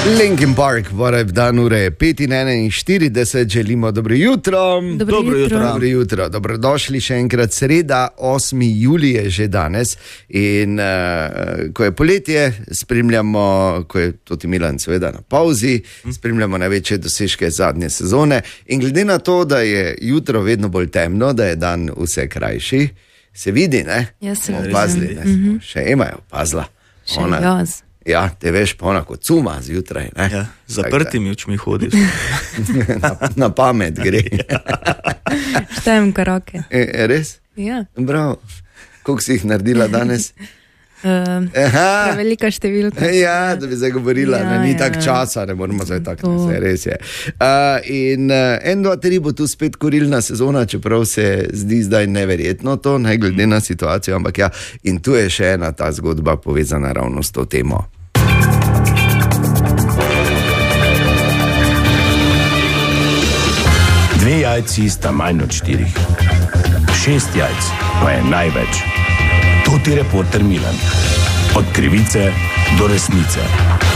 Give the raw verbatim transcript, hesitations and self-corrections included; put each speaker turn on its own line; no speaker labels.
Linkin Park, voraj dan ure pet in enainštirideset, želimo dobro jutro.
Dobro, dobro jutro. jutro.
Dobro jutro. Dobrodošli še enkrat, sreda, osmi julij je že danes in uh, ko je poletje, spremljamo, ko je tudi Milan seveda na pauzi, spremljamo največje dosežke zadnje sezone in glede na to, da je jutro vedno bolj temno, da je dan vse krajši, se vidi, ne?
Ja, se
vidi. Opazili, ne? Mm-hmm. Še Ema je opazila.
Še ona... jaz.
Ja, te veš, pa ona kot cuma zjutraj. Ne?
Ja, zaprtimi očmi hodiš.
na, na pamet gre.
Štejem korake.
E, res?
Ja.
Bravo. Koliko si jih naredila danes?
Uh, velika številka.
Ja, da bi zdaj govorila, ja, ne, ni tak ja. časa, ne moramo zdaj tako, ne, res je. Uh, in uh, en, dva, tri bo tu spet kurilna sezona, čeprav se zdi zdaj neverjetno to, ne glede na situacijo, ampak ja, in tu je še ena ta zgodba povezana ravno s to temo.
Dve jajci sta manj od štirih. Šest jajc pa je največ. To ti reporter Milan. Od krivice do resnice.